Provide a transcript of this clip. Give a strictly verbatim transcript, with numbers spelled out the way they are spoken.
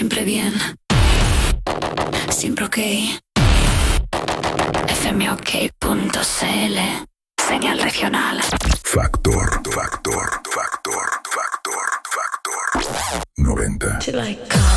siempre bien. Siempre ok. F M O K punto C L. Señal regional. Factor, factor, factor, factor, factor. noventa. She like